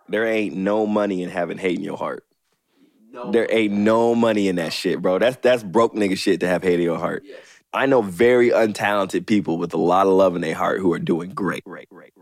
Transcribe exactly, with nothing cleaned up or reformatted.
There ain't no money in having hate in your heart. No. There ain't no money in that shit, bro. That's that's broke nigga shit to have hate in your heart. Yes. I know very untalented people with a lot of love in their heart who are doing great, great, great.